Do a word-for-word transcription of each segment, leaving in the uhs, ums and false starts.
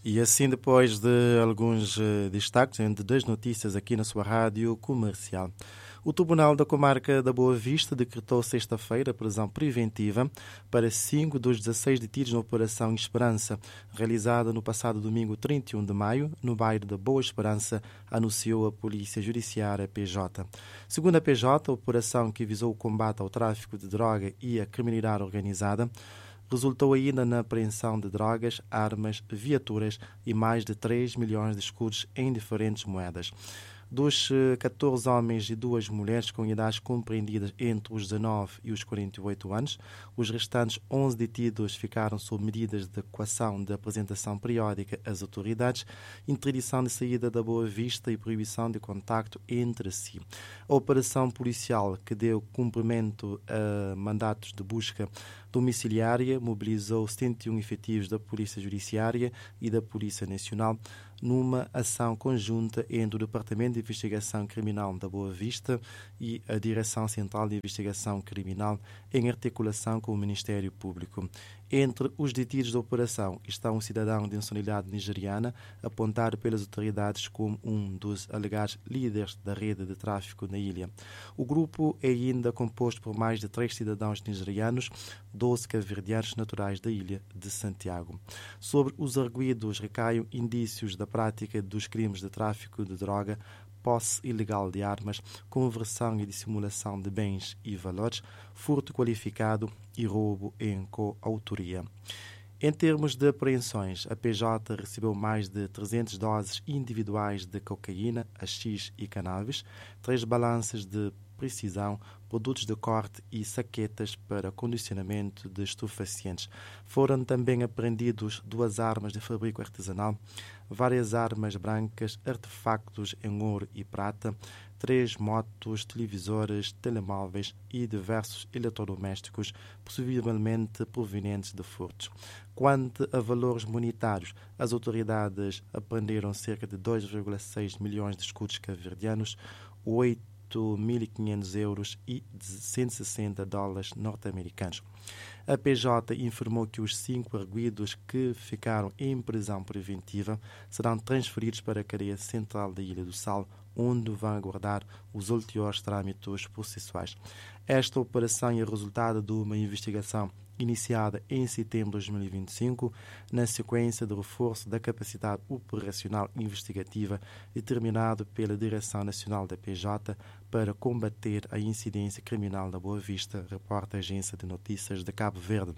E assim, depois de alguns uh, destaques, entre duas notícias aqui na sua rádio comercial. O Tribunal da Comarca da Boa Vista decretou sexta-feira prisão preventiva para cinco dos dezasseis detidos na Operação Esperança, realizada no passado domingo trinta e um de maio, no bairro da Boa Esperança, anunciou a Polícia Judiciária P J. Segundo a P J, a operação que visou o combate ao tráfico de droga e à criminalidade organizada resultou ainda na apreensão de drogas, armas, viaturas e mais de três milhões de escudos em diferentes moedas. Dos catorze homens e duas mulheres com idades compreendidas entre os dezanove e os quarenta e oito anos, os restantes onze detidos ficaram sob medidas de coação de apresentação periódica às autoridades, interdição de saída da Boa Vista e proibição de contacto entre si. A operação policial, que deu cumprimento a mandatos de busca domiciliária, mobilizou setenta e um efetivos da Polícia Judiciária e da Polícia Nacional numa ação conjunta entre o Departamento de Investigação Criminal da Boa Vista e a Direção Central de Investigação Criminal, em articulação com o Ministério Público. Entre os detidos da operação está um cidadão de nacionalidade nigeriana, apontado pelas autoridades como um dos alegados líderes da rede de tráfico na ilha. O grupo é ainda composto por mais de três cidadãos nigerianos, doze cabo-verdianos naturais da ilha de Santiago. Sobre os arguidos recaem indícios da prática dos crimes de tráfico de droga, posse ilegal de armas, conversão e dissimulação de bens e valores, furto qualificado e roubo em coautoria. Em termos de apreensões, a P J recebeu mais de trezentas doses individuais de cocaína, haxixe e cannabis, três balanças de precisão, produtos de corte e saquetas para condicionamento de estupefacientes. Foram também apreendidos duas armas de fabrico artesanal, várias armas brancas, artefactos em ouro e prata, três motos, televisores, telemóveis e diversos eletrodomésticos, possivelmente provenientes de furtos. Quanto a valores monetários, as autoridades apreenderam cerca de dois vírgula seis milhões de escudos cabo-verdianos, oito mil e quinhentos euros e cento e sessenta dólares norte-americanos. A P J informou que os cinco arguidos que ficaram em prisão preventiva serão transferidos para a cadeia central da Ilha do Sal, onde vão aguardar os ulteriores trâmites processuais. Esta operação é resultado de uma investigação iniciada em setembro de dois mil e vinte e cinco, na sequência do reforço da capacidade operacional investigativa determinado pela Direção Nacional da P J para combater a incidência criminal da Boa Vista, reporta a Agência de Notícias de Cabo Verde.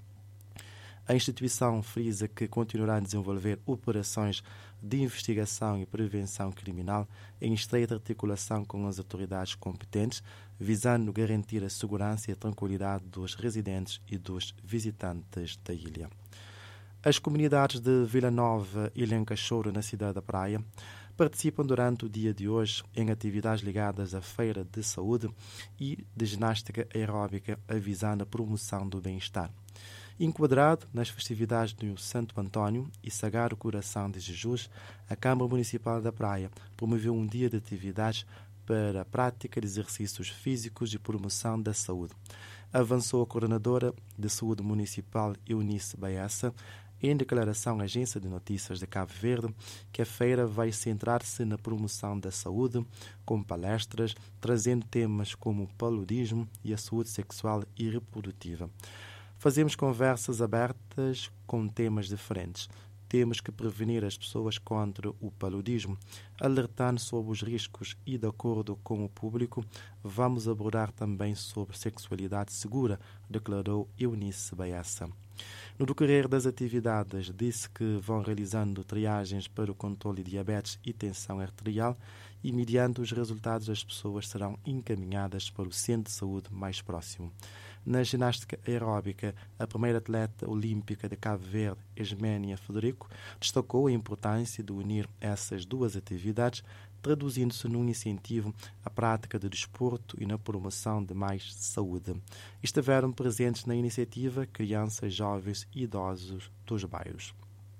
A instituição frisa que continuará a desenvolver operações de investigação e prevenção criminal em estreita articulação com as autoridades competentes, visando garantir a segurança e a tranquilidade dos residentes e dos visitantes da ilha. As comunidades de Vila Nova e Lencachouro, na cidade da Praia, participam durante o dia de hoje em atividades ligadas à Feira de Saúde e de Ginástica Aeróbica, avisando a promoção do bem-estar. Enquadrado nas festividades do Santo Antônio e Sagrado Coração de Jesus, a Câmara Municipal da Praia promoveu um dia de atividades para a prática de exercícios físicos e promoção da saúde. Avançou a coordenadora de saúde municipal, Eunice Baessa, em declaração à Agência de Notícias de Cabo Verde, que a feira vai centrar-se na promoção da saúde, com palestras, trazendo temas como o paludismo e a saúde sexual e reprodutiva. Fazemos conversas abertas com temas diferentes. Temos que prevenir as pessoas contra o paludismo, alertando sobre os riscos e, de acordo com o público, vamos abordar também sobre sexualidade segura, declarou Eunice Baessa. No decorrer das atividades, disse que vão realizando triagens para o controle de diabetes e tensão arterial e, mediante os resultados, as pessoas serão encaminhadas para o centro de saúde mais próximo. Na ginástica aeróbica, a primeira atleta olímpica de Cabo Verde, Esménia Federico, destacou a importância de unir essas duas atividades, traduzindo-se num incentivo à prática de desporto e na promoção de mais saúde. Estiveram presentes na iniciativa crianças, jovens e idosos dos bairros.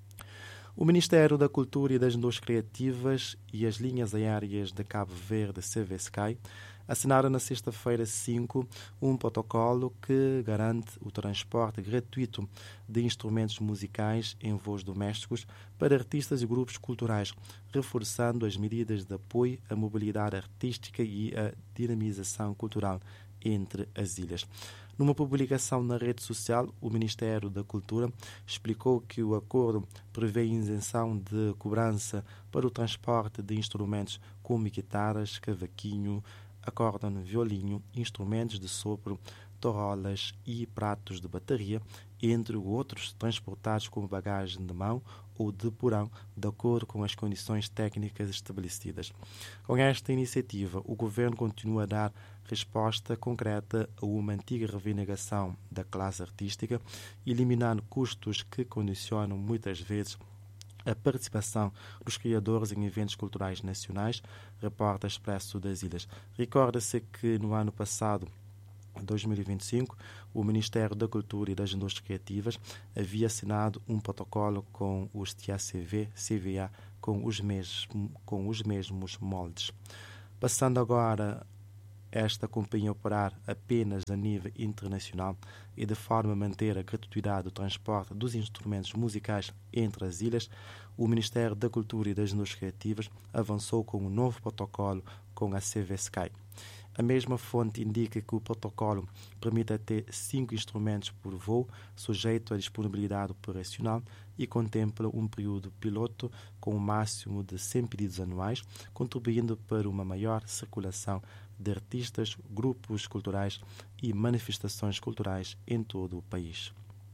O Ministério da Cultura e das Indústrias Criativas e as linhas aéreas de Cabo Verde, C V Sky, assinaram na sexta-feira cinco um protocolo que garante o transporte gratuito de instrumentos musicais em voos domésticos para artistas e grupos culturais, reforçando as medidas de apoio à mobilidade artística e à dinamização cultural entre as ilhas. Numa publicação na rede social, o Ministério da Cultura explicou que o acordo prevê isenção de cobrança para o transporte de instrumentos como guitarras, cavaquinho, acórdão, violino, instrumentos de sopro, torolas e pratos de bateria, entre outros transportados como bagagem de mão ou de porão, de acordo com as condições técnicas estabelecidas. Com esta iniciativa, o Governo continua a dar resposta concreta a uma antiga reivindicação da classe artística, eliminando custos que condicionam muitas vezes a participação dos criadores em eventos culturais nacionais, reporta Expresso das Ilhas. Recorda-se que no ano passado, dois mil e vinte e cinco, o Ministério da Cultura e das Indústrias Criativas havia assinado um protocolo com os T A C V, C V A, com os mesmos, com os mesmos moldes. Passando agora esta companhia operar apenas a nível internacional e de forma a manter a gratuidade do transporte dos instrumentos musicais entre as ilhas, o Ministério da Cultura e das Indústrias Criativas avançou com um novo protocolo com a C V Sky. A mesma fonte indica que o protocolo permite até cinco instrumentos por voo, sujeito à disponibilidade operacional, e contempla um período piloto com um máximo de cem pedidos anuais, contribuindo para uma maior circulação de artistas, grupos culturais e manifestações culturais em todo o país.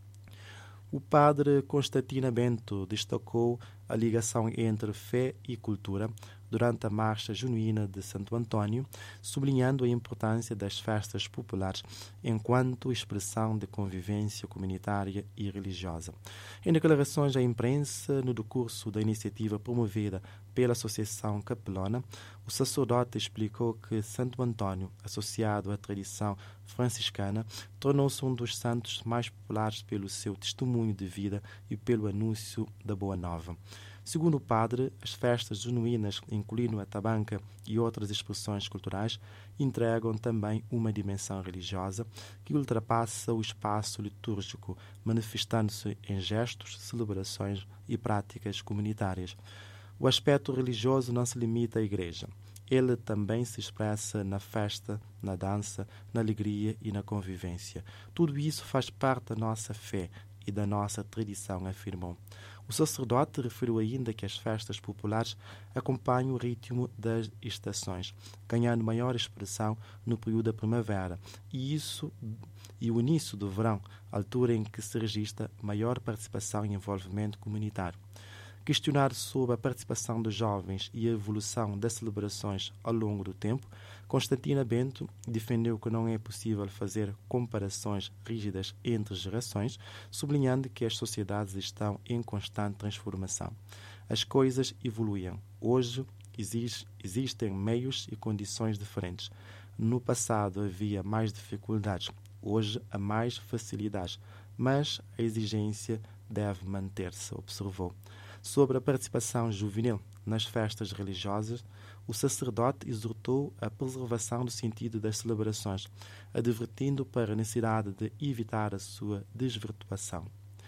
O padre Constantino Bento destacou a ligação entre fé e cultura durante a Marcha Junina de Santo Antônio, sublinhando a importância das festas populares enquanto expressão de convivência comunitária e religiosa. Em declarações à imprensa, no decurso da iniciativa promovida pela Associação Capelona, o sacerdote explicou que Santo Antônio, associado à tradição franciscana, tornou-se um dos santos mais populares pelo seu testemunho de vida e pelo anúncio da Boa Nova. Segundo o padre, as festas genuínas, incluindo a tabanca e outras expressões culturais, entregam também uma dimensão religiosa que ultrapassa o espaço litúrgico, manifestando-se em gestos, celebrações e práticas comunitárias. O aspecto religioso não se limita à igreja. Ele também se expressa na festa, na dança, na alegria e na convivência. Tudo isso faz parte da nossa fé e da nossa tradição, afirmou. O sacerdote referiu ainda que as festas populares acompanham o ritmo das estações, ganhando maior expressão no período da primavera e, isso, e o início do verão, altura em que se registra maior participação e envolvimento comunitário. Questionado sobre a participação dos jovens e a evolução das celebrações ao longo do tempo, Constantino Bento defendeu que não é possível fazer comparações rígidas entre gerações, sublinhando que as sociedades estão em constante transformação. As coisas evoluem. Hoje existe, existem meios e condições diferentes. No passado havia mais dificuldades, hoje há mais facilidades, mas a exigência deve manter-se, observou. Sobre a participação juvenil nas festas religiosas, o sacerdote exortou a preservação do sentido das celebrações, advertindo para a necessidade de evitar a sua desvirtuação.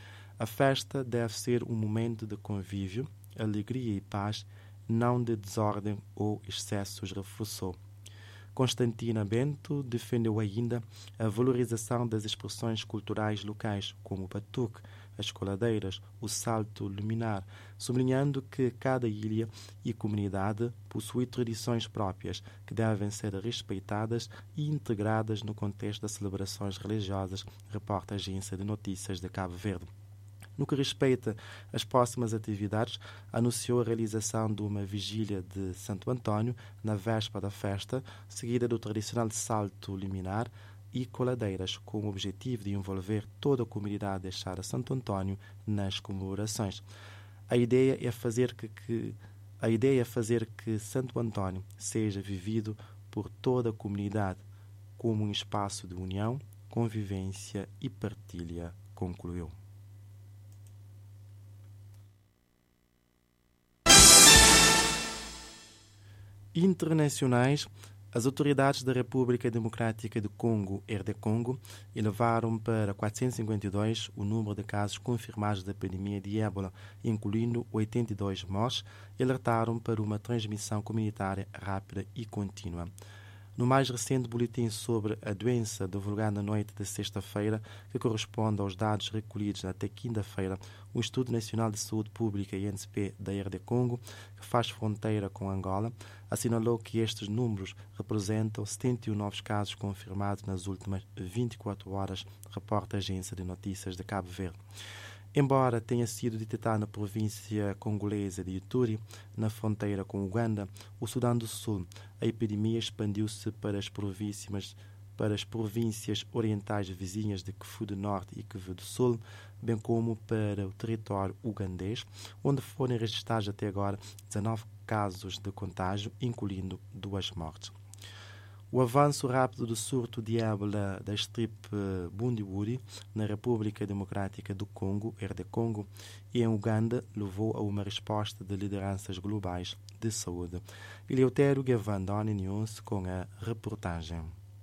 A festa deve ser um momento de convívio, alegria e paz, não de desordem ou excessos, reforçou. Constantino Bento defendeu ainda a valorização das expressões culturais locais, como o batuque, as coladeiras, o salto luminar, sublinhando que cada ilha e comunidade possui tradições próprias que devem ser respeitadas e integradas no contexto das celebrações religiosas, reporta a Agência de Notícias de Cabo Verde. No que respeita às próximas atividades, anunciou a realização de uma vigília de Santo Antônio na véspera da festa, seguida do tradicional salto liminar e coladeiras, com o objetivo de envolver toda a comunidade deixada Santo Antônio nas comemorações. A ideia é fazer que, que, a ideia é fazer que Santo Antônio seja vivido por toda a comunidade como um espaço de união, convivência e partilha, concluiu. Internacionais, As autoridades da República Democrática do Congo, R D Congo, elevaram para quatrocentos e cinquenta e dois o número de casos confirmados da epidemia de ébola, incluindo oitenta e dois mortes, e alertaram para uma transmissão comunitária rápida e contínua. No mais recente boletim sobre a doença, divulgado na noite de sexta-feira, que corresponde aos dados recolhidos até quinta-feira, o Instituto Nacional de Saúde Pública, I N S P, da R D Congo, que faz fronteira com Angola, assinalou que estes números representam setenta e um novos casos confirmados nas últimas vinte e quatro horas, reporta a agência de notícias de Cabo Verde. Embora tenha sido detectado na província congolesa de Ituri, na fronteira com Uganda, o Sudão do Sul, a epidemia expandiu-se para as províncias, para as províncias orientais vizinhas de Kivu do Norte e Kivu do Sul, bem como para o território ugandês, onde foram registrados até agora dezanove casos de contágio, incluindo duas mortes. O avanço rápido do surto de ébola da estirpe Bundibugyo na República Democrática do Congo, R D Congo, e em Uganda levou a uma resposta de lideranças globais de saúde. Eleutério Gavan, da ONU News, com a reportagem.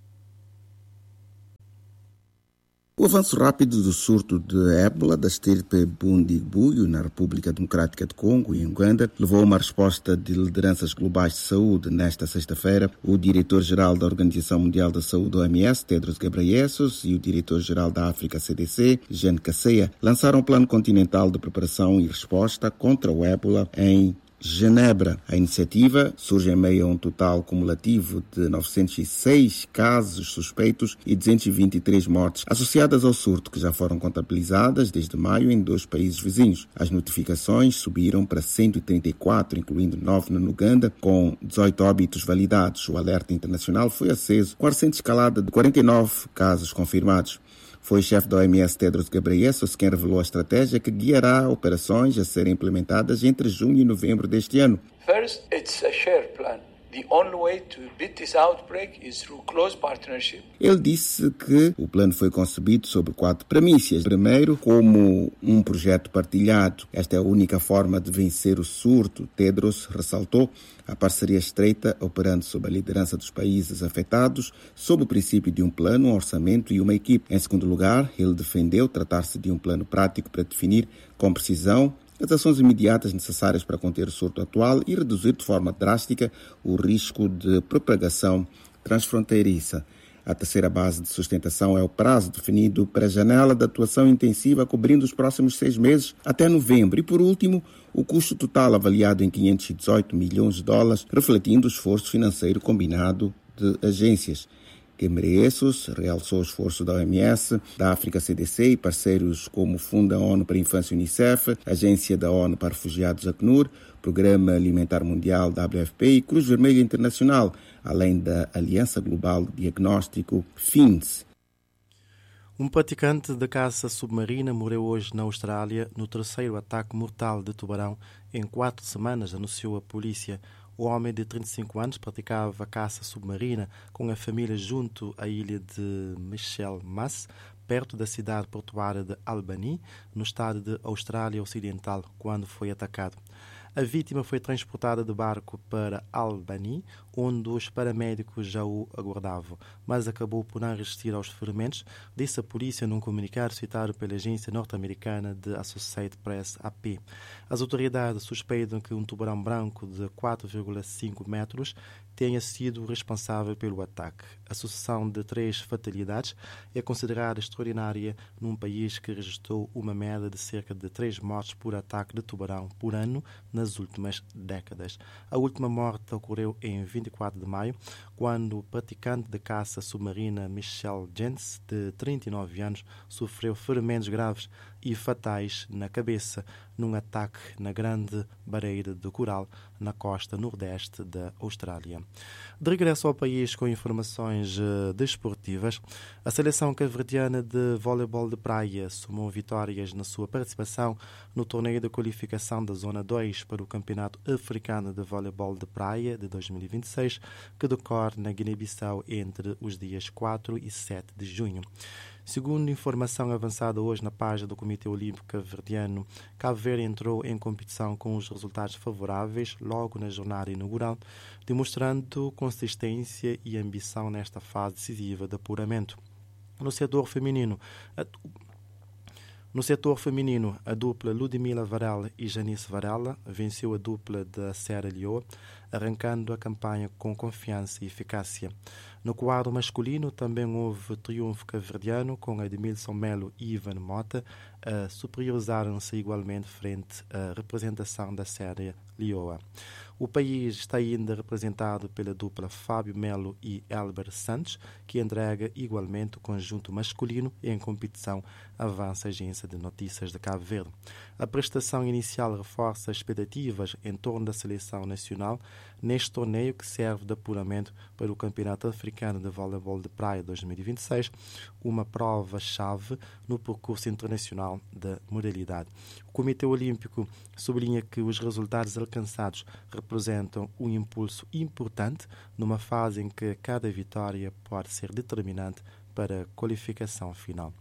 O avanço rápido do surto de ébola da estirpe Bundibugyo na República Democrática do Congo e Uganda levou a uma resposta de lideranças globais de saúde. Nesta sexta-feira, o diretor-geral da Organização Mundial da Saúde, O M S, Tedros Ghebreyesus, e o diretor-geral da África, C D C, Jean Kaseya, lançaram um plano continental de preparação e resposta contra o ébola em Genebra. A iniciativa surge em meio a um total cumulativo de novecentos e seis casos suspeitos e duzentas e vinte e três mortes associadas ao surto, que já foram contabilizadas desde maio em dois países vizinhos. As notificações subiram para cento e trinta e quatro, incluindo nove no Uganda, com dezoito óbitos validados. O alerta internacional foi aceso com a recente escalada de quarenta e nove casos confirmados. Foi o chefe da O M S, Tedros Ghebreyesus, quem revelou a estratégia que guiará operações a serem implementadas entre junho e novembro deste ano. First, it's a shared plan. The only way to beat this outbreak is through close partnership. Ele disse que o plano foi concebido sobre quatro premissas. Primeiro, como um projeto partilhado. Esta é a única forma de vencer o surto. Tedros ressaltou a parceria estreita operando sob a liderança dos países afetados, sob o princípio de um plano, um orçamento e uma equipe. Em segundo lugar, ele defendeu tratar-se de um plano prático para definir com precisão as ações imediatas necessárias para conter o surto atual e reduzir de forma drástica o risco de propagação transfronteiriça. A terceira base de sustentação é o prazo definido para a janela de atuação intensiva cobrindo os próximos seis meses até novembro. E, por último, o custo total avaliado em quinhentos e dezoito milhões de dólares, refletindo o esforço financeiro combinado de agências. Ghebreyesus realçou o esforço da O M S, da África, C D C e parceiros como o Fundo da ONU para a Infância, Unicef, Agência da ONU para Refugiados, Acnur, Programa Alimentar Mundial, W F P e Cruz Vermelha Internacional, além da Aliança Global de Diagnóstico, F I N S. Um praticante de caça submarina morreu hoje na Austrália no terceiro ataque mortal de tubarão em quatro semanas, anunciou a polícia. O homem de trinta e cinco anos praticava caça submarina com a família junto à ilha de Michaelmas, perto da cidade portuária de Albany, no estado de Austrália Ocidental, quando foi atacado. A vítima foi transportada de barco para Albany, onde os paramédicos já o aguardavam, mas acabou por não resistir aos ferimentos, disse a polícia num comunicado citado pela agência norte-americana de Associated Press, A P. As autoridades suspeitam que um tubarão branco de quatro vírgula cinco metros tenha sido responsável pelo ataque. A sucessão de três fatalidades é considerada extraordinária num país que registrou uma média de cerca de três mortes por ataque de tubarão por ano nas últimas décadas. A última morte ocorreu em vinte e quatro de maio, quando o praticante de caça submarina Michel Jens, de trinta e nove anos, sofreu ferimentos graves e fatais na cabeça num ataque na Grande Barreira de Coral, na costa nordeste da Austrália. De regresso ao país com informações uh, desportivas, a seleção cabo-verdiana de voleibol de praia somou vitórias na sua participação no torneio de qualificação da Zona dois para o Campeonato Africano de Voleibol de Praia de dois mil e vinte e seis, que decorre na Guiné-Bissau entre os dias quatro e sete de junho. Segundo informação avançada hoje na página do Comitê Olímpico Cabo-Verdiano, Cabo Verde entrou em competição com os resultados favoráveis logo na jornada inaugural, demonstrando consistência e ambição nesta fase decisiva de apuramento. No setor feminino, a... No setor feminino, a dupla Ludmila Varela e Janice Varela venceu a dupla da Serra Leoa, arrancando a campanha com confiança e eficácia. No quadro masculino, também houve triunfo cabo-verdiano, com Edmilson Melo e Ivan Mota a superiorizaram-se igualmente frente à representação da Serra Leoa. O país está ainda representado pela dupla Fábio Melo e Elber Santos, que entrega igualmente o conjunto masculino em competição, avança a agência de notícias de Cabo Verde. A prestação inicial reforça as expectativas em torno da seleção nacional neste torneio que serve de apuramento para o Campeonato Africano de Voleibol de Praia dois mil e vinte e seis, uma prova-chave no percurso internacional da modalidade. O Comitê Olímpico sublinha que os resultados alcançados representam um impulso importante numa fase em que cada vitória pode ser determinante para a qualificação final.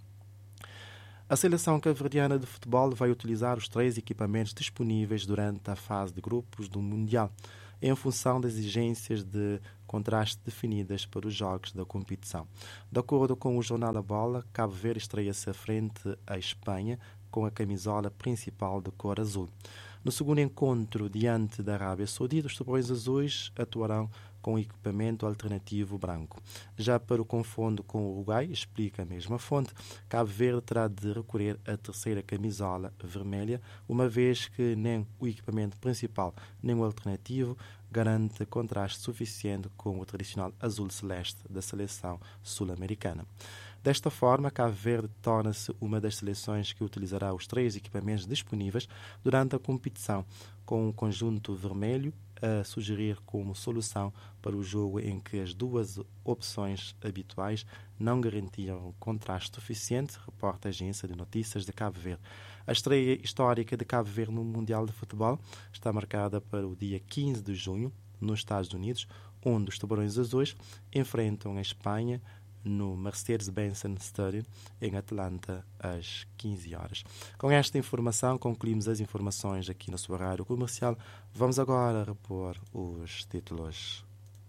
A seleção cabo-verdiana de futebol vai utilizar os três equipamentos disponíveis durante a fase de grupos do Mundial, em função das exigências de contraste definidas para os jogos da competição. De acordo com o Jornal da Bola, Cabo Verde estreia-se à frente à Espanha com a camisola principal de cor azul. No segundo encontro, diante da Arábia Saudita, os Tubarões Azuis atuarão com equipamento alternativo branco. Já para o confronto com o Uruguai, explica a mesma fonte, Cabo Verde terá de recorrer à terceira camisola vermelha, uma vez que nem o equipamento principal nem o alternativo garante contraste suficiente com o tradicional azul celeste da seleção sul-americana. Desta forma, Cabo Verde torna-se uma das seleções que utilizará os três equipamentos disponíveis durante a competição, com um conjunto vermelho a sugerir como solução para o jogo em que as duas opções habituais não garantiam contraste suficiente, reporta a agência de notícias de Cabo Verde. A estreia histórica de Cabo Verde no Mundial de Futebol está marcada para o dia quinze de junho, nos Estados Unidos, onde os Tubarões Azuis enfrentam a Espanha no Mercedes-Benz Stadium, em Atlanta, às quinze horas. Com esta informação, concluímos as informações aqui na sua rádio comercial. Vamos agora repor os títulos.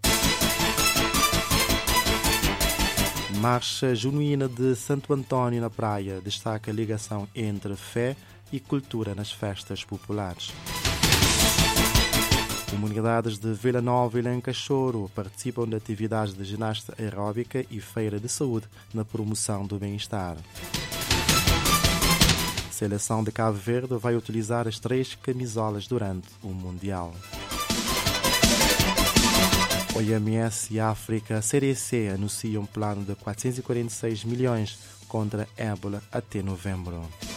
Marcha Genuína de Santo Antônio na Praia destaca a ligação entre fé e cultura nas festas populares. Comunidades de Vila Nova e Lencachoro participam de atividades de ginástica aeróbica e feira de saúde na promoção do bem-estar. A seleção de Cabo Verde vai utilizar as três camisolas durante o Mundial. O I M S e a África C D C anunciam um plano de quatrocentos e quarenta e seis milhões contra a ébola até novembro.